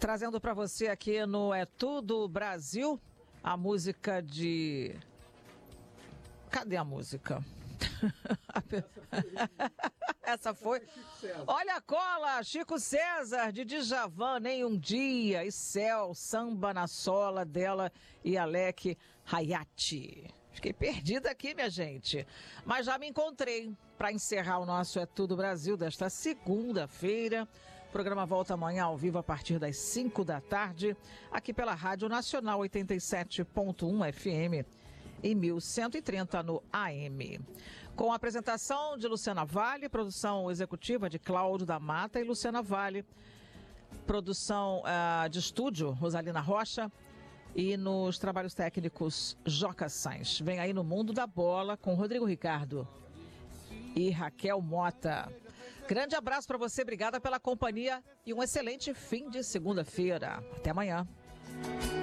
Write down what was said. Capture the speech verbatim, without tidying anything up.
Trazendo para você aqui no É Tudo Brasil, a música de... Cadê a música? Essa foi. Olha a cola, Chico César, de Djavan, Nem Um Dia, e Céu, Samba na Sola dela e Alec Hayati. Fiquei perdida aqui, minha gente, mas já me encontrei para encerrar o nosso É Tudo Brasil desta segunda-feira. O programa volta amanhã ao vivo a partir das cinco da tarde, aqui pela Rádio Nacional oitenta e sete ponto um F M e mil cento e trinta no A M. Com a apresentação de Luciana Vale, produção executiva de Cláudio da Mata e Luciana Vale, produção uh, de estúdio Rosalina Rocha e nos trabalhos técnicos Joca Sainz. Vem aí no Mundo da Bola com Rodrigo Ricardo e Raquel Mota. Grande abraço para você, obrigada pela companhia e um excelente fim de segunda-feira. Até amanhã.